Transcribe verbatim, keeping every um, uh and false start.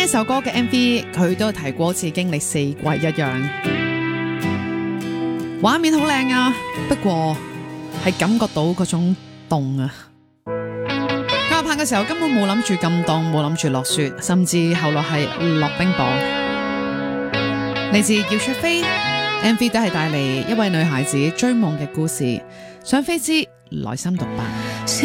一首歌嘅 M V， 佢都提過好似經歷四季一樣，畫面好靚啊，不過係感覺到嗰種凍啊。佢拍嘅時候根本冇諗住咁凍，冇諗住落雪，甚至後來係落冰雹。嚟自姚焯菲 M V 都係帶嚟一位女孩子追夢嘅故事，想飛之內心獨白。